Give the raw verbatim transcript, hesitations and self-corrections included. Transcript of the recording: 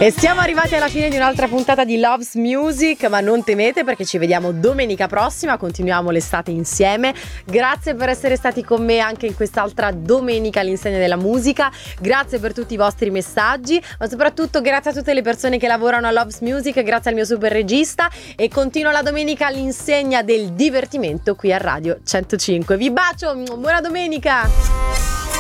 E siamo arrivati alla fine di un'altra puntata di Loves Music, ma non temete perché ci vediamo domenica prossima, continuiamo l'estate insieme. Grazie per essere stati con me anche in quest'altra domenica all'insegna della musica, grazie per tutti i vostri messaggi, ma soprattutto grazie a tutte le persone che lavorano a Loves Music, grazie al mio super regista, e continuo la domenica all'insegna del divertimento qui a Radio centocinque. Vi bacio, buona domenica!